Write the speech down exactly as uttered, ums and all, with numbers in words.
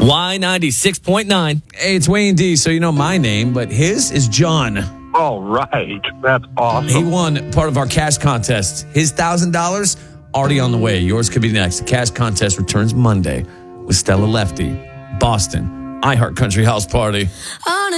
Y ninety-six point nine. Hey, it's Wayne D. So you know my name, but his is John. All right. That's awesome. He won part of our cash contest. His one thousand dollars already on the way. Yours could be next. The cash contest returns Monday with Stella Lefty, Boston, iHeart Country House Party.